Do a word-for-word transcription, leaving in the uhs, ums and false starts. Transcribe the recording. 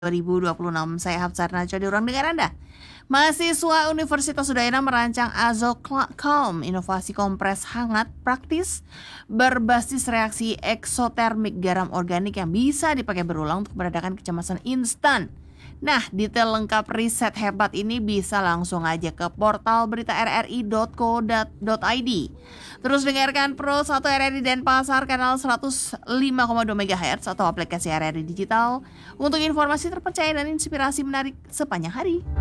dua ribu dua puluh enam. Saya Hafsat Najwa di ruang dengar Anda. Mahasiswa Universitas Udayana merancang Azocalm, inovasi kompres hangat praktis berbasis reaksi eksotermik garam organik yang bisa dipakai berulang untuk meredakan kecemasan instan. Nah, detail lengkap riset hebat ini bisa langsung aja ke portal berita r r i dot co dot i d. Terus dengarkan Pro satu R R I Denpasar kanal seratus lima koma dua megahertz atau aplikasi R R I Digital untuk informasi terpercaya dan inspirasi menarik sepanjang hari.